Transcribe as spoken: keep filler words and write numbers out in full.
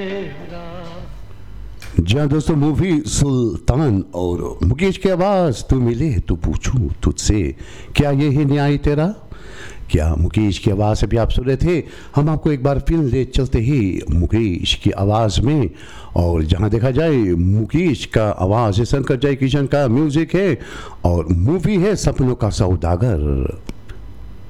जी हाँ दोस्तों, मूवी सुल्तान और मुकेश की आवाज़ तू मिले तो पूछूं तुझसे क्या ये है न्याय तेरा। क्या मुकेश की आवाज़ से भी आप सुन रहे थे। हम आपको एक बार फिर ले चलते ही मुकेश की आवाज़ में, और जहाँ देखा जाए मुकेश का आवाज़ है, शंकर जयकिशन का म्यूज़िक है और मूवी है सपनों का सौदागर।